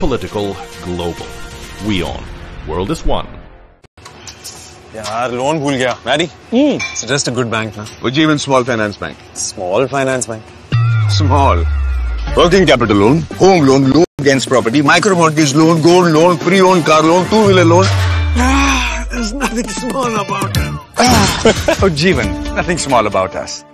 Political Global. We own. World is one. यार loan भूल गया Mary suggest a good bank ना Ujjivan Small Finance Bank. small finance bank Small. Working capital loan, home loan, loan against property, micro mortgage loan, gold loan, pre-owned car loan, two-wheeler loan. There's nothing small about it. Ujjivan, nothing small about us.